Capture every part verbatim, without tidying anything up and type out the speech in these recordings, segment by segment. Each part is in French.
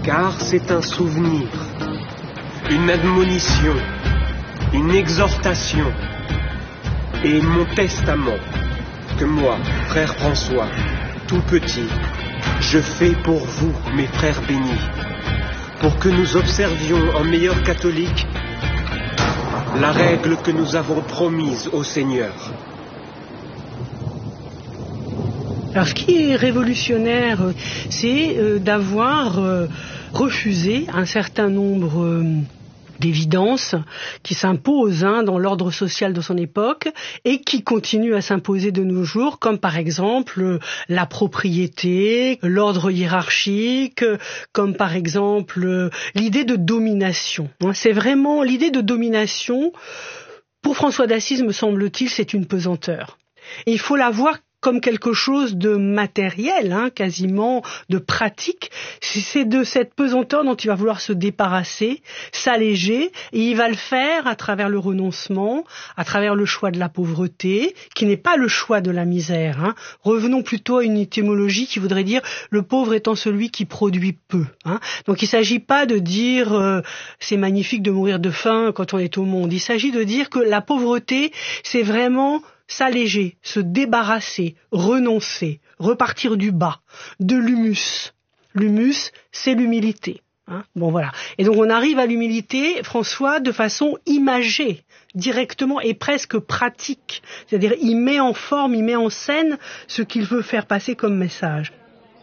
car c'est un souvenir, une admonition, une exhortation et mon testament que moi, frère François, tout petit, je fais pour vous, mes frères bénis, pour que nous observions en meilleurs catholiques la règle que nous avons promise au Seigneur. Alors ce qui est révolutionnaire, c'est euh, d'avoir euh, refusé un certain nombre euh, d'évidences qui s'imposent hein, dans l'ordre social de son époque et qui continuent à s'imposer de nos jours, comme par exemple euh, la propriété, l'ordre hiérarchique, comme par exemple euh, l'idée de domination. Hein, c'est vraiment l'idée de domination, pour François d'Assise, me semble-t-il, c'est une pesanteur. Et il faut la voir comme quelque chose de matériel, hein, quasiment de pratique. C'est de cette pesanteur dont il va vouloir se débarrasser, s'alléger, et il va le faire à travers le renoncement, à travers le choix de la pauvreté, qui n'est pas le choix de la misère. Hein. Revenons plutôt à une étymologie qui voudrait dire le pauvre étant celui qui produit peu. Hein. Donc il ne s'agit pas de dire euh, c'est magnifique de mourir de faim quand on est au monde. Il s'agit de dire que la pauvreté, c'est vraiment s'alléger, se débarrasser, renoncer, repartir du bas, de l'humus. L'humus, c'est l'humilité. Hein, bon voilà. Et donc on arrive à l'humilité, François, de façon imagée, directement et presque pratique. C'est-à-dire il met en forme, il met en scène ce qu'il veut faire passer comme message.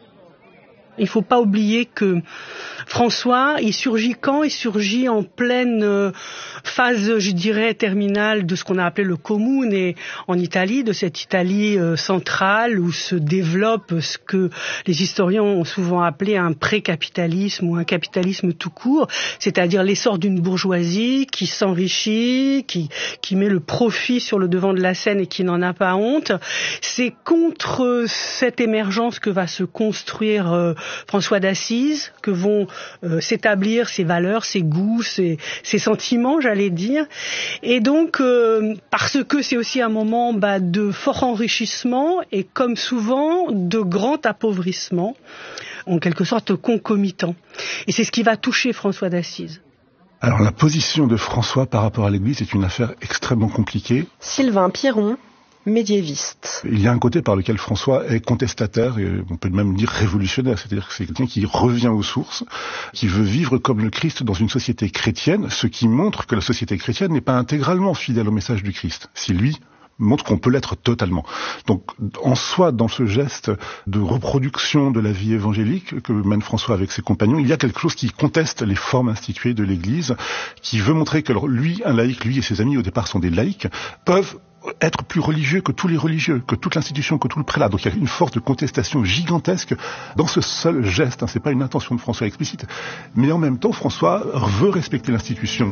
Il ne faut pas oublier que François, il surgit quand ? Il surgit en pleine euh, phase, je dirais, terminale de ce qu'on a appelé le Comune et en Italie, de cette Italie euh, centrale où se développe ce que les historiens ont souvent appelé un pré-capitalisme ou un capitalisme tout court, c'est-à-dire l'essor d'une bourgeoisie qui s'enrichit, qui, qui met le profit sur le devant de la scène et qui n'en a pas honte. C'est contre cette émergence que va se construire euh, François d'Assise, que vont euh, s'établir ses valeurs, ses goûts, ses, ses sentiments, j'allais dire. Et donc, euh, parce que c'est aussi un moment bah, de fort enrichissement et comme souvent, de grand appauvrissement, en quelque sorte concomitant. Et c'est ce qui va toucher François d'Assise. Alors la position de François par rapport à l'Église est une affaire extrêmement compliquée. Sylvain Piron, médiéviste. Il y a un côté par lequel François est contestataire et on peut même dire révolutionnaire, c'est-à-dire que c'est quelqu'un qui revient aux sources, qui veut vivre comme le Christ dans une société chrétienne, ce qui montre que la société chrétienne n'est pas intégralement fidèle au message du Christ. Si lui montre qu'on peut l'être totalement. Donc, en soi, dans ce geste de reproduction de la vie évangélique que mène François avec ses compagnons, il y a quelque chose qui conteste les formes instituées de l'Église, qui veut montrer que lui, un laïc, lui et ses amis, au départ, sont des laïcs, peuvent être plus religieux que tous les religieux, que toute l'institution, que tout le prélat. Donc il y a une force de contestation gigantesque dans ce seul geste. Hein. C'est pas une intention de François explicite. Mais en même temps, François veut respecter l'institution.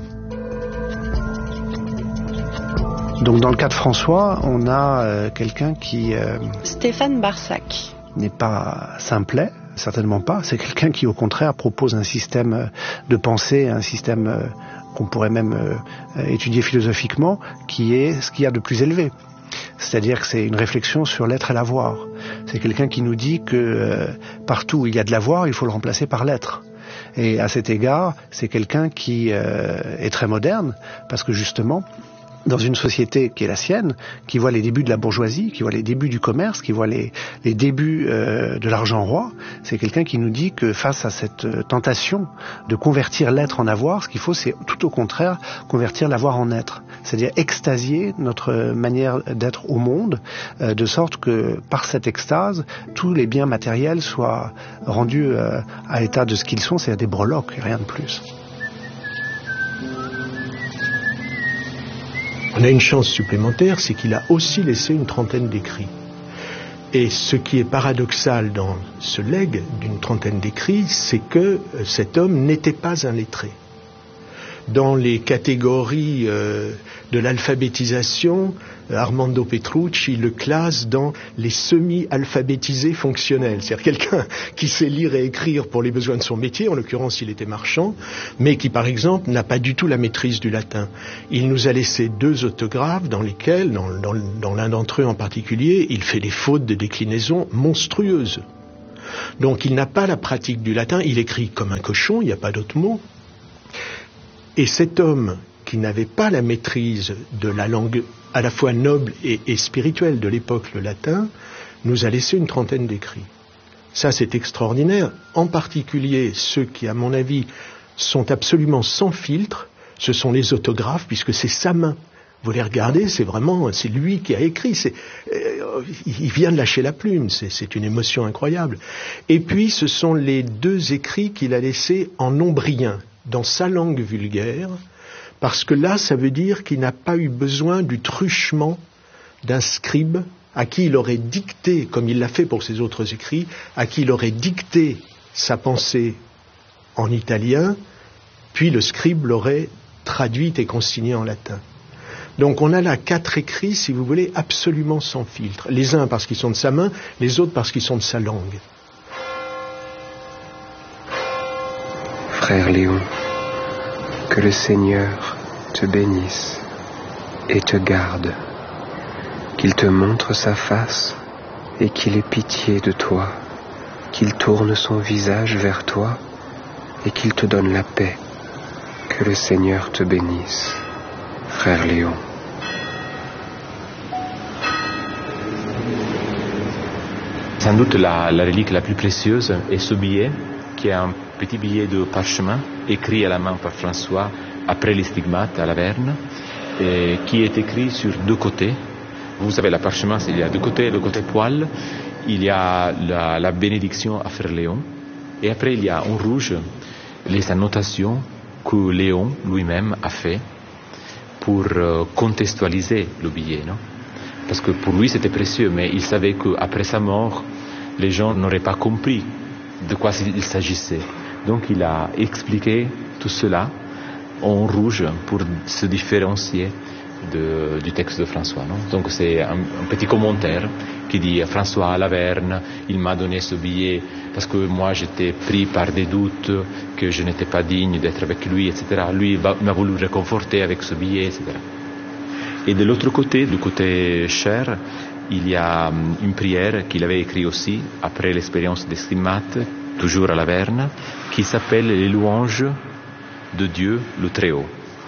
Donc dans le cas de François, on a euh, quelqu'un qui... Euh, Stéphane Barsac. N'est pas simplet, certainement pas. C'est quelqu'un qui, au contraire, propose un système de pensée, un système... Euh, qu'on pourrait même euh, étudier philosophiquement, qui est ce qu'il y a de plus élevé. C'est-à-dire que c'est une réflexion sur l'être et l'avoir. C'est quelqu'un qui nous dit que euh, partout où il y a de l'avoir, il faut le remplacer par l'être. Et à cet égard, c'est quelqu'un qui euh, est très moderne, parce que justement, dans une société qui est la sienne, qui voit les débuts de la bourgeoisie, qui voit les débuts du commerce, qui voit les, les débuts euh, de l'argent roi, c'est quelqu'un qui nous dit que face à cette euh, tentation de convertir l'être en avoir, ce qu'il faut, c'est tout au contraire convertir l'avoir en être. C'est-à-dire extasier notre manière d'être au monde, euh, de sorte que par cette extase, tous les biens matériels soient rendus euh, à l'état de ce qu'ils sont, c'est-à-dire des breloques et rien de plus. On a une chance supplémentaire, c'est qu'il a aussi laissé une trentaine d'écrits. Et ce qui est paradoxal dans ce legs d'une trentaine d'écrits, c'est que cet homme n'était pas un lettré. Dans les catégories euh, de l'alphabétisation, Armando Petrucci le classe dans les semi-alphabétisés fonctionnels. C'est-à-dire quelqu'un qui sait lire et écrire pour les besoins de son métier, en l'occurrence il était marchand, mais qui par exemple n'a pas du tout la maîtrise du latin. Il nous a laissé deux autographes dans lesquels, dans, dans, dans l'un d'entre eux en particulier, il fait des fautes de déclinaison monstrueuses. Donc il n'a pas la pratique du latin, il écrit comme un cochon, il n'y a pas d'autre mot. Et cet homme qui n'avait pas la maîtrise de la langue à la fois noble et, et spirituelle de l'époque, le latin, nous a laissé une trentaine d'écrits. Ça, c'est extraordinaire. En particulier, ceux qui, à mon avis, sont absolument sans filtre, ce sont les autographes, puisque c'est sa main. Vous les regardez, c'est vraiment, c'est lui qui a écrit. C'est, euh, il vient de lâcher la plume. C'est, c'est une émotion incroyable. Et puis, ce sont les deux écrits qu'il a laissés en ombrien, dans sa langue vulgaire, parce que là, ça veut dire qu'il n'a pas eu besoin du truchement d'un scribe à qui il aurait dicté, comme il l'a fait pour ses autres écrits, à qui il aurait dicté sa pensée en italien, puis le scribe l'aurait traduite et consignée en latin. Donc on a là quatre écrits, si vous voulez, absolument sans filtre. Les uns parce qu'ils sont de sa main, les autres parce qu'ils sont de sa langue. Frère Léon, que le Seigneur te bénisse et te garde, qu'il te montre sa face et qu'il ait pitié de toi, qu'il tourne son visage vers toi et qu'il te donne la paix. Que le Seigneur te bénisse, frère Léon. Sans doute la, la relique la plus précieuse est ce billet, qui est un petit billet de parchemin écrit à la main par François après les stigmates à Laverne, et qui est écrit sur deux côtés. Vous savez, la parchemin, il y a deux côtés, le côté poil, il y a la, la bénédiction à frère Léon, et après il y a en rouge les annotations que Léon lui-même a fait pour euh, contextualiser le billet, non? Parce que pour lui c'était précieux, mais il savait qu'après sa mort, les gens n'auraient pas compris de quoi il s'agissait. Donc il a expliqué tout cela en rouge pour se différencier de, du texte de François, non? Donc c'est un, un petit commentaire qui dit François à Laverne, il m'a donné ce billet parce que moi j'étais pris par des doutes, que je n'étais pas digne d'être avec lui, et cetera. Lui m'a voulu réconforter avec ce billet, et cetera. Et de l'autre côté, du côté cher, il y a une prière qu'il avait écrite aussi après l'expérience des stigmates, toujours à Laverne, qui s'appelle les louanges de Dieu le Très-Haut.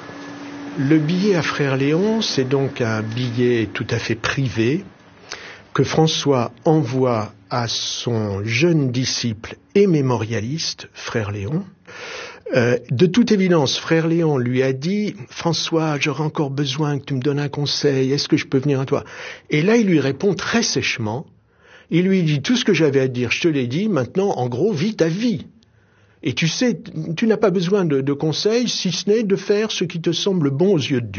Le billet à frère Léon, c'est donc un billet tout à fait privé que François envoie à son jeune disciple et mémorialiste, frère Léon. Euh, de toute évidence, frère Léon lui a dit « François, j'aurais encore besoin que tu me donnes un conseil, est-ce que je peux venir à toi ?» Et là, il lui répond très sèchement, il lui dit « Tout ce que j'avais à te dire, je te l'ai dit, maintenant, en gros, vis ta vie. Et tu sais, tu n'as pas besoin de, de conseils, si ce n'est de faire ce qui te semble bon aux yeux de Dieu. »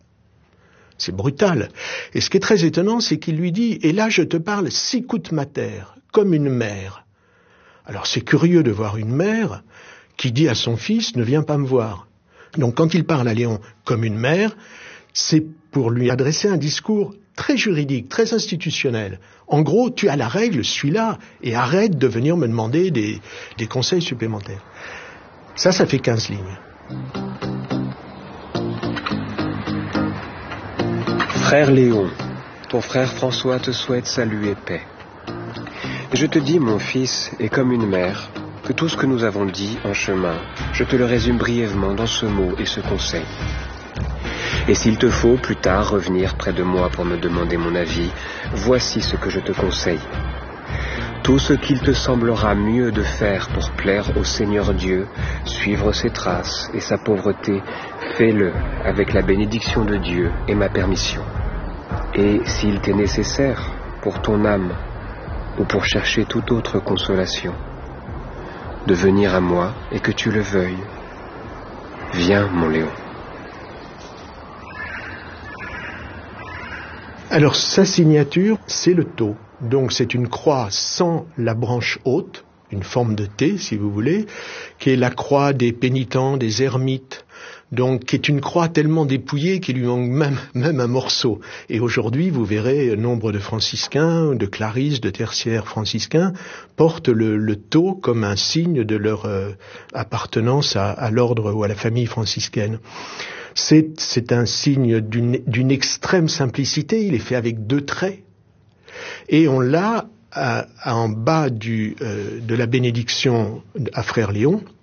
C'est brutal. Et ce qui est très étonnant, c'est qu'il lui dit « Et là, je te parle sicut mater, comme une mère. » Alors, c'est curieux de voir une mère qui dit à son fils « Ne viens pas me voir ». Donc, quand il parle à Léon comme une mère, c'est pour lui adresser un discours très juridique, très institutionnel. En gros, tu as la règle, suis-la, et arrête de venir me demander des, des conseils supplémentaires. Ça, ça fait quinze lignes. Frère Léon, ton frère François te souhaite salut et paix. Je te dis, mon fils, et comme une mère, que tout ce que nous avons dit en chemin, je te le résume brièvement dans ce mot et ce conseil. Et s'il te faut plus tard revenir près de moi pour me demander mon avis, voici ce que je te conseille. Tout ce qu'il te semblera mieux de faire pour plaire au Seigneur Dieu, suivre ses traces et sa pauvreté, fais-le avec la bénédiction de Dieu et ma permission. Et s'il t'est nécessaire pour ton âme ou pour chercher toute autre consolation, de venir à moi et que tu le veuilles, viens, mon Léon. Alors, sa signature, c'est le tau. Donc, c'est une croix sans la branche haute, une forme de T, si vous voulez, qui est la croix des pénitents, des ermites, donc qui est une croix tellement dépouillée qu'il lui manque même, même un morceau. Et aujourd'hui, vous verrez, nombre de franciscains, de clarisses, de tertiaires franciscains portent le, le tau comme un signe de leur euh, appartenance à, à l'ordre ou à la famille franciscaine. C'est, c'est un signe d'une, d'une extrême simplicité, il est fait avec deux traits. Et on l'a à, à en bas du, euh, de la bénédiction à Frère Léon,